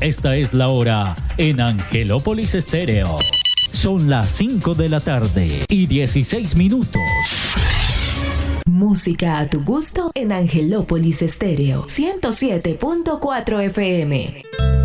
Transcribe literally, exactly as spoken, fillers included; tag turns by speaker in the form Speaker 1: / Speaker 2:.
Speaker 1: Esta es la hora en Angelópolis Estéreo. Son las cinco de la tarde y dieciséis minutos.
Speaker 2: Música a tu gusto en Angelópolis Estéreo ciento siete punto cuatro F M.